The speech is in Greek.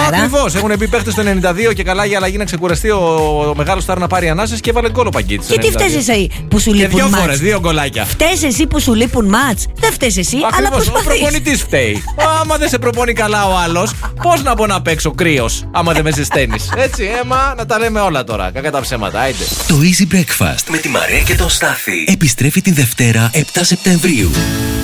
Ακριβώς. Έχουν μπει παίχτες στο 92 και καλά για αλλαγή να ξεκουραστεί ο μεγάλος στάρ να πάρει ανάσες και έβαλε γκολ ο Παγκίτης. Και τι φταίς εσύ που σου λείπουν μάτς? Και 2 φορές, 2 γκολάκια. Φταίς εσύ που σου λείπουν μάτς? Δεν φταίς εσύ, αλλά προσπαθείς. Ο προπονητής φταίει. Άμα δεν σε προπονεί καλά ο άλλος, πώς να μπορώ να παίξω κρύος, άμα δεν με ζεσταίνεις. Έτσι, να τα λέμε όλα τώρα. Κακά τα ψέματα, άιντε. Το Easy Breakfast με τη Μαρία και τον Στάθη επιστρέφει την Δευτέρα 7 Σεπτεμβρίου.